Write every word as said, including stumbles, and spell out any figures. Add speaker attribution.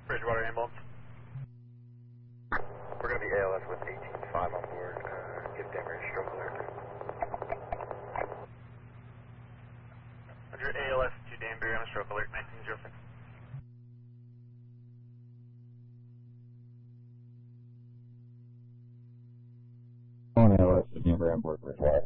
Speaker 1: Bridgewater ambulance.
Speaker 2: We're going to be A L S with eighteen five on board. Uh, give Denver a stroke alert.
Speaker 1: Roger, A L S to Danbury on a stroke alert, nineteen oh six.
Speaker 3: On A L S to Denver on board Bridgewater.